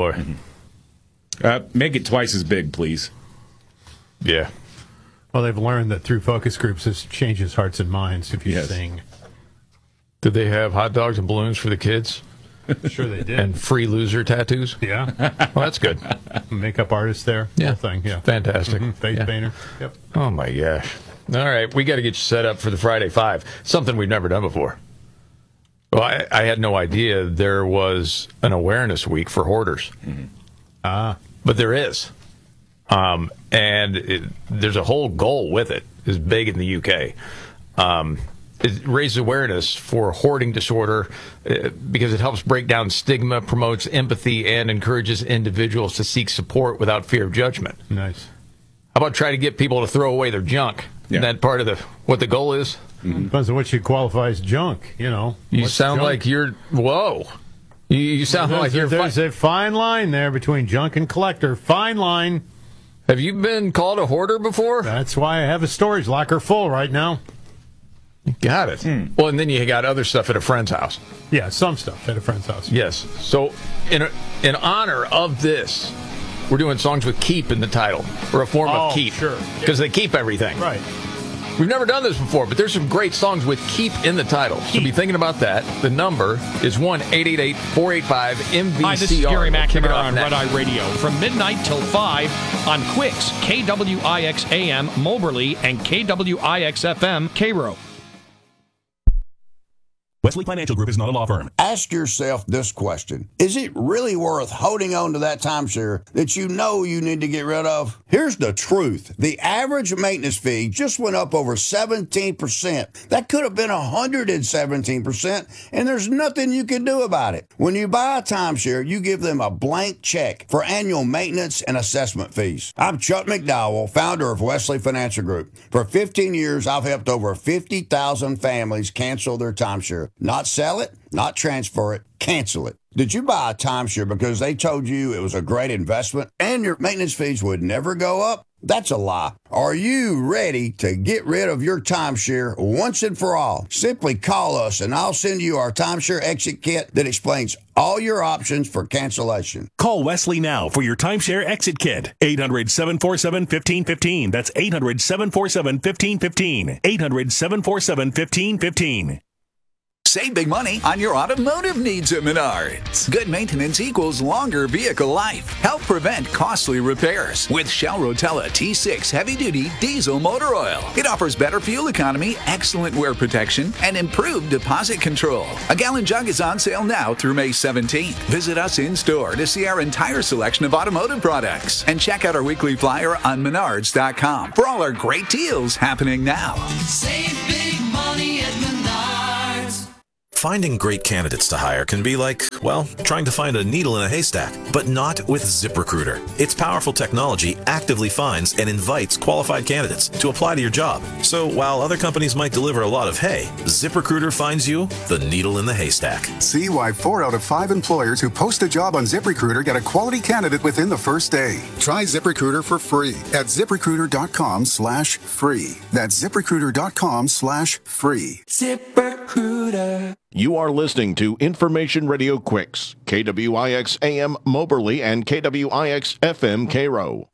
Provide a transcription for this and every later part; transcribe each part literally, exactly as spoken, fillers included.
boy. Mm-hmm. Uh, make it twice as big, please. Yeah. Well, they've learned that through focus groups, this changes hearts and minds if you Yes. sing. Did they have hot dogs and balloons for the kids? Sure they did. And free loser tattoos? Yeah. Well, that's good. Makeup artist there. Yeah. Whole thing, yeah. Fantastic. Mhm. Face Yeah. painter. Yep. Oh, my gosh. All right, we got to get you set up for the Friday Five, something we've never done before. Well, I, I had no idea there was an awareness week for hoarders. Mm-hmm. Ah. But there is. Um, and it, there's a whole goal with it. It's big in the U K. Um, it raises awareness for hoarding disorder uh, because it helps break down stigma, promotes empathy, and encourages individuals to seek support without fear of judgment. Nice. How about try to get people to throw away their junk? Yeah. Isn't that part of the what the goal is? Mm-hmm. Depends on what you qualify as junk, you know. You What's sound junk? like you're, whoa. You, you sound There's, like you're... there's fi- a fine line there between junk and collector. Fine line. Have you been called a hoarder before? That's why I have a storage locker full right now. Got it. Hmm. Well, and then you got other stuff at a friend's house. Yeah, some stuff at a friend's house. Yes. So, in a, in honor of this, we're doing songs with keep in the title, or a form Oh, of keep. sure. Because they keep everything. Right. We've never done this before, but there's some great songs with keep in the title. So be thinking about that. The number is one eight eight eight, four eight five, M V C R. Hi, this is Gary We'll kick it McNamara off on next. Red Eye Radio from midnight till five on Quicks, K W I X A M, Moberly, and K W I X F M, Cairo. Wesley Financial Group is not a law firm. Ask yourself this question. Is it really worth holding on to that timeshare that you know you need to get rid of? Here's the truth. The average maintenance fee just went up over seventeen percent. That could have been one hundred seventeen percent, and there's nothing you can do about it. When you buy a timeshare, you give them a blank check for annual maintenance and assessment fees. I'm Chuck McDowell, founder of Wesley Financial Group. For fifteen years, I've helped over fifty thousand families cancel their timeshare. Not sell it, not transfer it, cancel it. Did you buy a timeshare because they told you it was a great investment and your maintenance fees would never go up? That's a lie. Are you ready to get rid of your timeshare once and for all? Simply call us and I'll send you our timeshare exit kit that explains all your options for cancellation. Call Wesley now for your timeshare exit kit. eight hundred, seven four seven, one five one five. That's eight hundred, seven four seven, one five one five. eight hundred, seven four seven, one five one five. Save big money on your automotive needs at Menards. Good maintenance equals longer vehicle life. Help prevent costly repairs with Shell Rotella T six Heavy Duty Diesel Motor Oil. It offers better fuel economy, excellent wear protection, and improved deposit control. A gallon jug is on sale now through May seventeenth. Visit us in store to see our entire selection of automotive products. And check out our weekly flyer on menards dot com for all our great deals happening now. Save big money at Menards. Finding great candidates to hire can be like, well, trying to find a needle in a haystack, but not with ZipRecruiter. Its powerful technology actively finds and invites qualified candidates to apply to your job. So while other companies might deliver a lot of hay, ZipRecruiter finds you the needle in the haystack. See why four out of five employers who post a job on ZipRecruiter get a quality candidate within the first day. Try ZipRecruiter for free at ZipRecruiter.com slash free. That's ZipRecruiter.com slash free. ZipRecruiter. You are listening to Information Radio Quicks, K W I X A M Moberly and K W I X F M Cairo.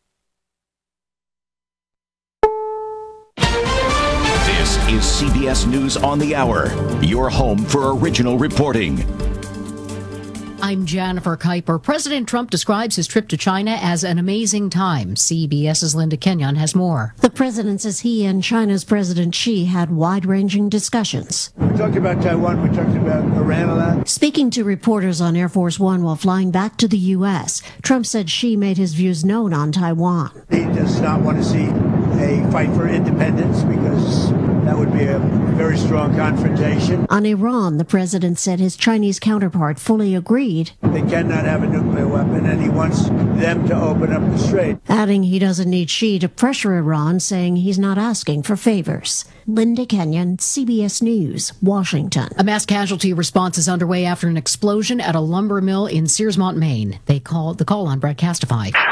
This is C B S News on the Hour, your home for original reporting. I'm Jennifer Kuiper. President Trump describes his trip to China as an amazing time. CBS's Linda Kenyon has more. The president says he and China's President Xi had wide-ranging discussions. We talked about Taiwan. We talked about Iran a lot. Speaking to reporters on Air Force One while flying back to the U S, Trump said Xi made his views known on Taiwan. He does not want to see a fight for independence because that would be a very strong confrontation. On Iran, the president said his Chinese counterpart fully agreed. They cannot have a nuclear weapon, and he wants them to open up the strait. Adding he doesn't need Xi to pressure Iran, saying he's not asking for favors. Linda Kenyon, C B S News, Washington. A mass casualty response is underway after an explosion at a lumber mill in Searsmont, Maine. They call the call on broadcastified.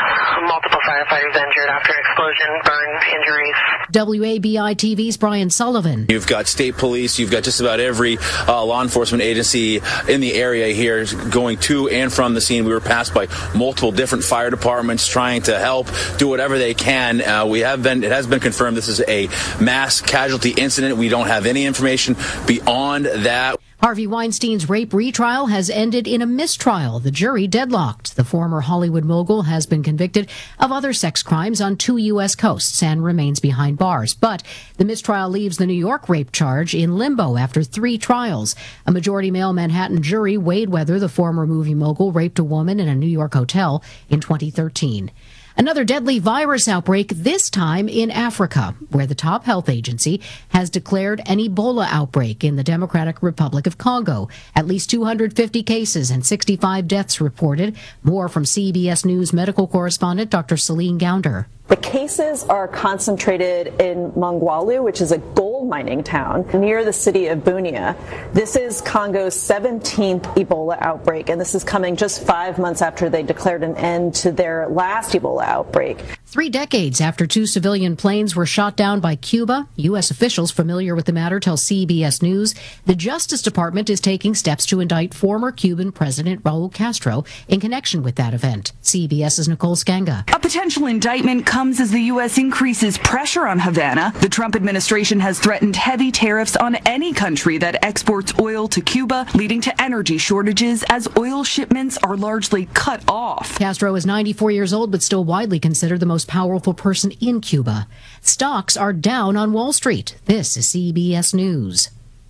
multiple firefighters injured after explosion, burn injuries. W A B I T V's Brian Sullivan. You've got state police, you've got just about every uh, law enforcement agency in the area here going to and from the scene. We were passed by multiple different fire departments trying to help, do whatever they can. Uh, we have been, it has been confirmed this is a mass casualty incident. We don't have any information beyond that. Harvey Weinstein's rape retrial has ended in a mistrial. The jury deadlocked. The former Hollywood mogul has been convicted of other sex crimes on two U S coasts and remains behind bars. But the mistrial leaves the New York rape charge in limbo after three trials. A majority male Manhattan jury weighed whether the former movie mogul raped a woman in a New York hotel in twenty thirteen. Another deadly virus outbreak, this time in Africa, where the top health agency has declared an Ebola outbreak in the Democratic Republic of Congo. At least two hundred fifty cases and sixty-five deaths reported. More from C B S News medical correspondent Doctor Celine Gounder. The cases are concentrated in Mongwalu, which is a gold mining town near the city of Bunia. This is Congo's seventeenth Ebola outbreak, and this is coming just five months after they declared an end to their last Ebola outbreak. Three decades after two civilian planes were shot down by Cuba, U S officials familiar with the matter tell C B S News the Justice Department is taking steps to indict former Cuban President Raul Castro in connection with that event. CBS's Nicole Skanga. A potential indictment comes as the U S increases pressure on Havana. The Trump administration has threatened heavy tariffs on any country that exports oil to Cuba, leading to energy shortages as oil shipments are largely cut off. Castro is ninety-four years old, but still widely considered the most powerful person in Cuba. Stocks are down on Wall Street. This is C B S News.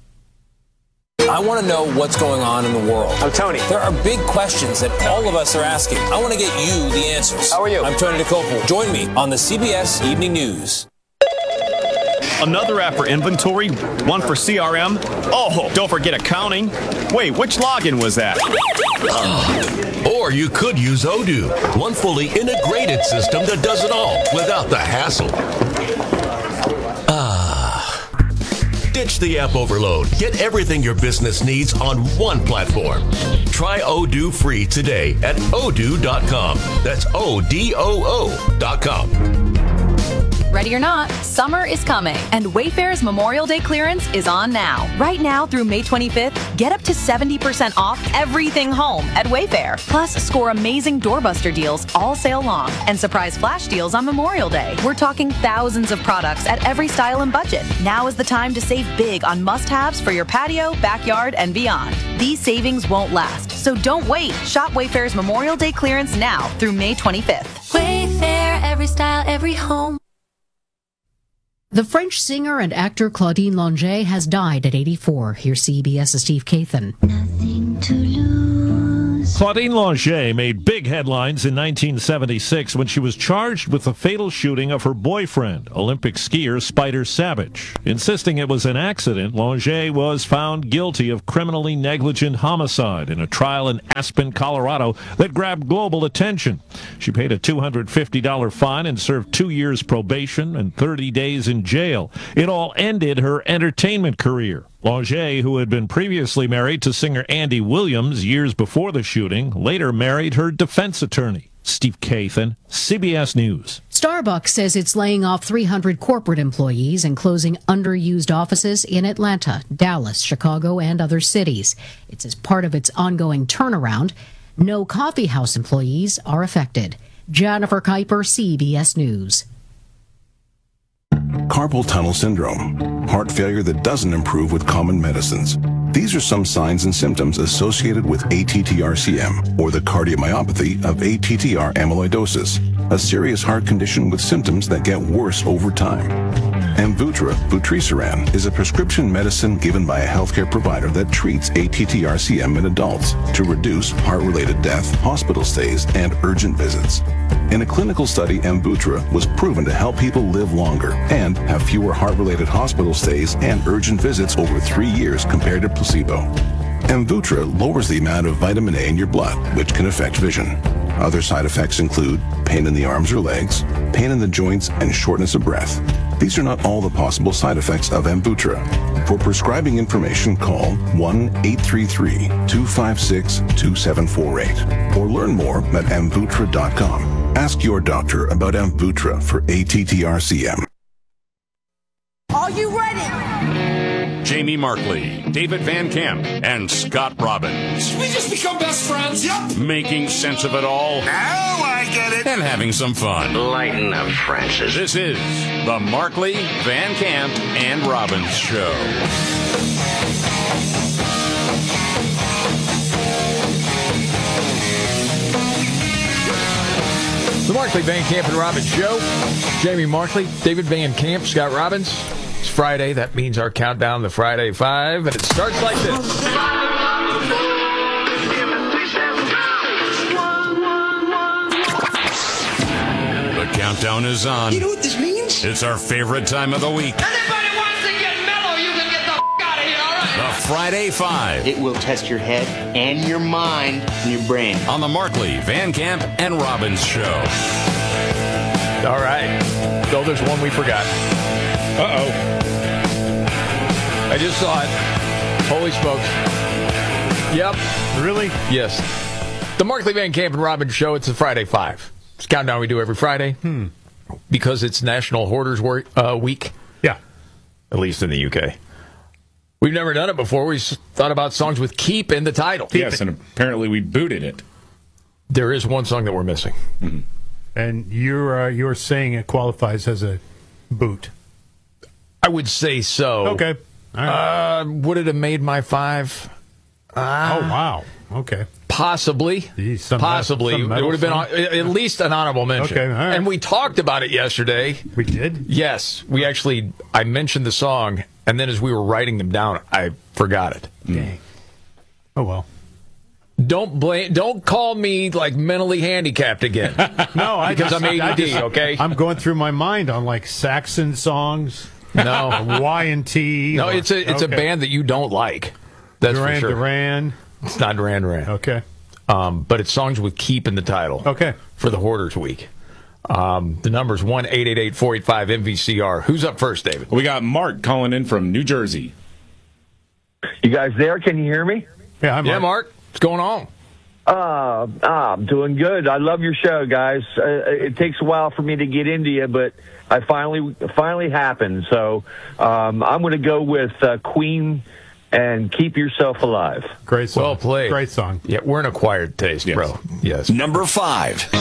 I want to know what's going on in the world. I'm Tony. There are big questions that all of us are asking. I want to get you the answers. How are you? I'm Tony DeCopel. Join me on the C B S Evening News. Another app for inventory, one for C R M. Oh, don't forget accounting. Wait, which login was that? Or you could use Odoo, one fully integrated system that does it all without the hassle. Ah. Ditch the app overload. Get everything your business needs on one platform. Try Odoo free today at odoo dot com. That's O D O O dot com. Ready or not, summer is coming, and Wayfair's Memorial Day clearance is on now. Right now through May twenty-fifth, get up to seventy percent off everything home at Wayfair. Plus, score amazing doorbuster deals all sale long and surprise flash deals on Memorial Day. We're talking thousands of products at every style and budget. Now is the time to save big on must-haves for your patio, backyard, and beyond. These savings won't last, so don't wait. Shop Wayfair's Memorial Day clearance now through May twenty-fifth. Wayfair, every style, every home. The French singer and actor Claudine Longet has died at eighty-four. Here's CBS's Steve Kathan. Nothing to lose. Claudine Longet made big headlines in nineteen seventy-six when she was charged with the fatal shooting of her boyfriend, Olympic skier Spider Savage. Insisting it was an accident, Longet was found guilty of criminally negligent homicide in a trial in Aspen, Colorado that grabbed global attention. She paid a two hundred fifty dollars fine and served two years probation and thirty days in jail. It all ended her entertainment career. Longet, who had been previously married to singer Andy Williams years before the shooting, later married her defense attorney. Steve Kathan, C B S News. Starbucks says it's laying off three hundred corporate employees and closing underused offices in Atlanta, Dallas, Chicago, and other cities. It's as part of its ongoing turnaround. No coffee house employees are affected. Jennifer Kuiper, C B S News. Carpal tunnel syndrome, heart failure that doesn't improve with common medicines. These are some signs and symptoms associated with A T T R C M, or the cardiomyopathy of A T T R amyloidosis, a serious heart condition with symptoms that get worse over time. Amvuttra, vutrisiran, is a prescription medicine given by a healthcare provider that treats A T T R C M in adults to reduce heart-related death, hospital stays, and urgent visits. In a clinical study, Amvuttra was proven to help people live longer and have fewer heart-related hospital stays and urgent visits over three years compared to placebo. Amvuttra lowers the amount of vitamin A in your blood, which can affect vision. Other side effects include pain in the arms or legs, pain in the joints, and shortness of breath. These are not all the possible side effects of Amvuttra. For prescribing information, call one eight three three, two five six, two seven four eight or learn more at amvuttra dot com. Ask your doctor about Amvuttra for A T T R C M. Are you ready? Jamie Markley, David Van Camp, and Scott Robbins. Did we just become best friends? Yep. Making sense of it all. Now I get it. And having some fun. Lighten up, Francis. This is the Markley, Van Camp, and Robbins Show. The Markley, Van Camp, and Robbins Show. Jamie Markley, David Van Camp, Scott Robbins. It's Friday. That means our countdown to Friday Five, and it starts like this. The countdown is on. You know what this means? It's our favorite time of the week. Anybody wants to get mellow, you can get the f*** out of here, all right? The Friday Five. It will test your head and your mind and your brain. On the Markley, Van Camp, and Robbins Show. All right. So there's one we forgot. Uh-oh. I just saw it. Holy smokes. Yep. Really? Yes. The Markley, Van Camp, and Robbins Show. It's the Friday Five. It's a countdown we do every Friday. Hmm. Because it's National Hoarders War- uh, Week. Yeah. At least in the U K. We've never done it before. We thought about songs with keep in the title. Yes, and apparently we booted it. There is one song that we're missing. Mm-hmm. And you're uh, you're saying it qualifies as a boot? I would say so. Okay. All right. Uh, would it have made my five? Uh, oh, wow. Okay. Possibly. Jeez, some possibly. metal, some it would have been song. on, at least an honorable mention. Okay, all right. And we talked about it yesterday. We did? Yes. We actually, I mentioned the song, and then as we were writing them down, I forgot it. Dang. Oh, well. Don't blame. Don't call me like mentally handicapped again. No, I because just, I'm A D D. I just, okay, I'm going through my mind on like Saxon songs. No, Y and T. No, or, it's a it's okay. a band that you don't like. That's Duran for sure. Duran. It's not Duran Duran. Okay, um, but it's songs with keep in the title. Okay, for the Hoarders Week. Um, the number's one eight eight eight four eight five M V C R. Who's up first, David? We got Mark calling in from New Jersey. You guys there? Can you hear me? Yeah, I'm yeah, Mark. What's going on? Uh, ah, I'm doing good. I love your show, guys. Uh, it takes a while for me to get into you, but I finally finally happened. So um, I'm going to go with uh, Queen and Keep Yourself Alive. Great song. Well played. Great song. Yeah, we're an acquired taste, yes. bro. Yes. Number five.